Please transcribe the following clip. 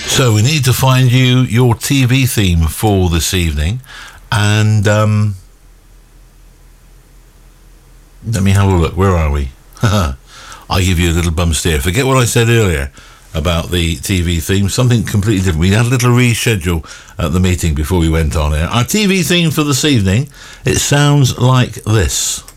So we need to find you your TV theme for this evening, and let me have a look. Where are we? I give you a little bum steer. Forget what I said earlier about the TV theme. Something completely different. We had a little reschedule at the meeting before we went on air. Our TV theme for this evening, it sounds like this.